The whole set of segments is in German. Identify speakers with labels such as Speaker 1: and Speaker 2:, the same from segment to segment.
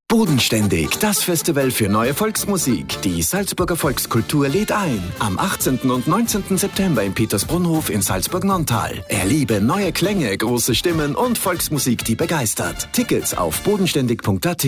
Speaker 1: Bodenständig, das Festival für neue Volksmusik. Die Salzburger Volkskultur lädt ein. Am 18. und 19. September im Petersbrunnhof in Salzburg-Nonntal. Erlebe neue Klänge, große Stimmen und Volksmusik, die begeistert. Tickets auf bodenständig.at.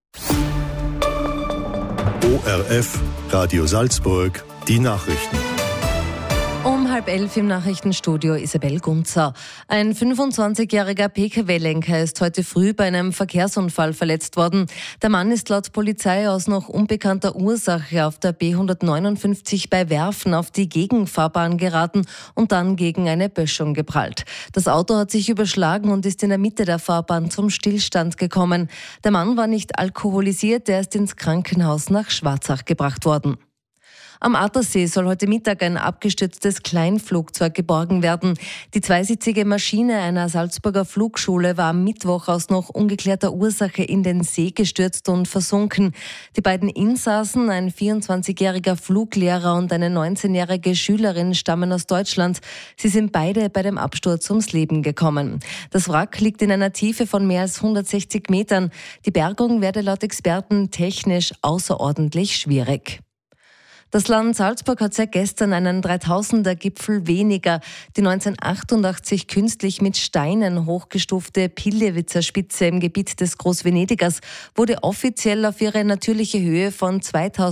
Speaker 2: ORF, Radio Salzburg, die Nachrichten.
Speaker 3: Um 10:30 im Nachrichtenstudio Isabel Gunzer. Ein 25-jähriger Pkw-Lenker ist heute früh bei einem Verkehrsunfall verletzt worden. Der Mann ist laut Polizei aus noch unbekannter Ursache auf der B159 bei Werfen auf die Gegenfahrbahn geraten und dann gegen eine Böschung geprallt. Das Auto hat sich überschlagen und ist in der Mitte der Fahrbahn zum Stillstand gekommen. Der Mann war nicht alkoholisiert, er ist ins Krankenhaus nach Schwarzach gebracht worden. Am Attersee soll heute Mittag ein abgestürztes Kleinflugzeug geborgen werden. Die zweisitzige Maschine einer Salzburger Flugschule war am Mittwoch aus noch ungeklärter Ursache in den See gestürzt und versunken. Die beiden Insassen, ein 24-jähriger Fluglehrer und eine 19-jährige Schülerin, stammen aus Deutschland. Sie sind beide bei dem Absturz ums Leben gekommen. Das Wrack liegt in einer Tiefe von mehr als 160 Metern. Die Bergung werde laut Experten technisch außerordentlich schwierig. Das Land Salzburg hat seit gestern einen 3000er-Gipfel weniger. Die 1988 künstlich mit Steinen hochgestufte Pillewitzer Spitze im Gebiet des Großvenedigers wurde offiziell auf ihre natürliche Höhe von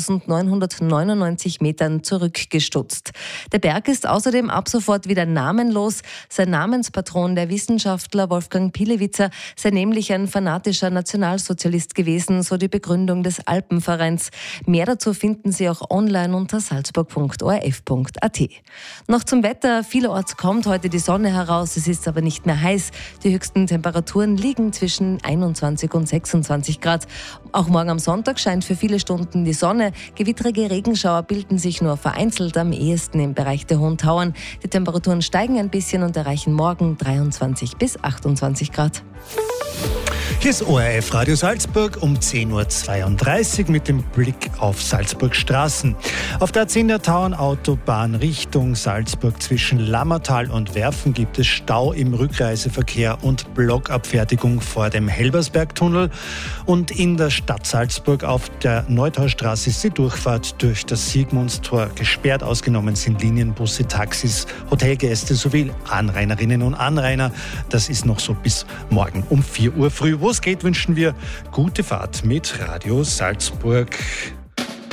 Speaker 3: 2999 Metern zurückgestutzt. Der Berg ist außerdem ab sofort wieder namenlos. Sein Namenspatron, der Wissenschaftler Wolfgang Pillewitzer, sei nämlich ein fanatischer Nationalsozialist gewesen, so die Begründung des Alpenvereins. Mehr dazu finden Sie auch online unter salzburg.orf.at. Noch zum Wetter. Vielerorts kommt heute die Sonne heraus. Es ist aber nicht mehr heiß. Die höchsten Temperaturen liegen zwischen 21 und 26 Grad. Auch morgen am Sonntag scheint für viele Stunden die Sonne. Gewittrige Regenschauer bilden sich nur vereinzelt, am ehesten im Bereich der Hohen Tauern. Die Temperaturen steigen ein bisschen und erreichen morgen 23 bis 28 Grad.
Speaker 4: Hier ist ORF Radio Salzburg um 10.32 Uhr mit dem Blick auf Salzburg Straßen. Auf der A10 der Tauernautobahn Richtung Salzburg zwischen Lammertal und Werfen gibt es Stau im Rückreiseverkehr und Blockabfertigung vor dem Helbersbergtunnel. Und in der Stadt Salzburg auf der Neutaustraße ist die Durchfahrt durch das Sigmundstor gesperrt. Ausgenommen sind Linienbusse, Taxis, Hotelgäste sowie Anrainerinnen und Anrainer. Das ist noch so bis morgen um 4 Uhr früh. Wo es geht, wünschen wir gute Fahrt mit Radio Salzburg.